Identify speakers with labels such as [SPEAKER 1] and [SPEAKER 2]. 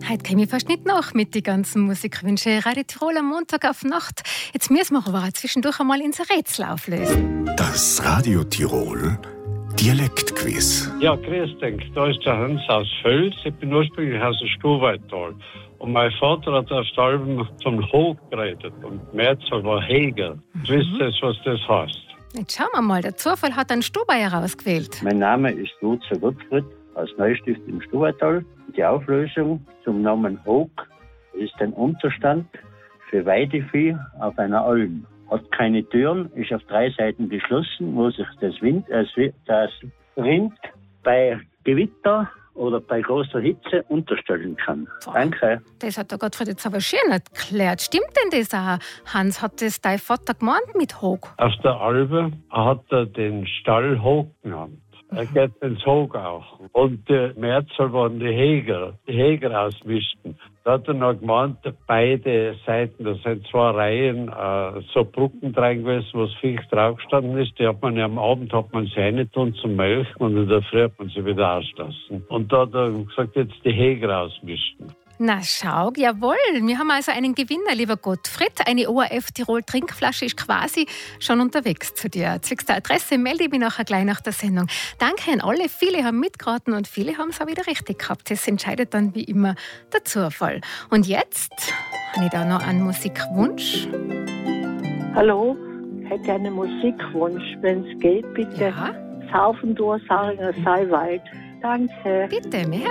[SPEAKER 1] Heute käme ich fast nicht nach mit den ganzen Musikwünschen. Radio Tirol am Montag auf Nacht. Jetzt müssen wir aber zwischendurch einmal unser Rätsel auflösen.
[SPEAKER 2] Das Radio Tirol Dialektquiz.
[SPEAKER 3] Ja, grüß dich. Da ist der Hans aus Völs. Ich bin ursprünglich aus dem Stuhlwaldtal. Und mein Vater hat auf der Alben zum Hoch geredet. Und Mehrzahl war Heger. Wisst ihr, was das heißt?
[SPEAKER 1] Jetzt schauen wir mal. Der Zufall hat einen Stubaier ausgewählt.
[SPEAKER 4] Mein Name ist Lutzer Gottfried aus Neustift im Stuhlwaldtal. Die Auflösung zum Namen Hoog ist ein Unterstand für Weidevieh auf einer Alm. Hat keine Türen, ist auf 3 Seiten geschlossen, wo sich das Rind bei Gewitter oder bei großer Hitze unterstellen kann.
[SPEAKER 1] Boah,
[SPEAKER 4] Danke.
[SPEAKER 1] Das hat der Gottfried jetzt aber schön erklärt. Stimmt denn das auch? Hans, hat das dein Vater gemeint mit Hoog?
[SPEAKER 3] Auf der Albe hat er den Stall Hoog genannt. Er geht ins Hoog auch. Und die Mehrzahl waren die Heger ausmischten. Da hat er noch gemeint, beide Seiten, das sind 2 Reihen, so Brücken drin gewesen, wo das Viech draufgestanden ist. Die hat man ja am Abend sie reintun zum Melken und in der Früh hat man sie wieder auslassen. Und da hat er gesagt, jetzt die Heger ausmischen.
[SPEAKER 1] Na schau, jawohl. Wir haben also einen Gewinner, lieber Gottfried. Eine ORF Tirol Trinkflasche ist quasi schon unterwegs zu dir. Zwecks der Adresse melde ich mich nachher gleich nach der Sendung. Danke an alle. Viele haben mitgeraten und viele haben es auch wieder richtig gehabt. Das entscheidet dann wie immer der Zufall. Und jetzt habe ich da noch einen Musikwunsch.
[SPEAKER 5] Hallo, ich hätte einen Musikwunsch, wenn es geht, bitte.
[SPEAKER 1] Ja,
[SPEAKER 5] Saufen durch Saringer Seiwald. Danke.
[SPEAKER 1] bitte, mehr.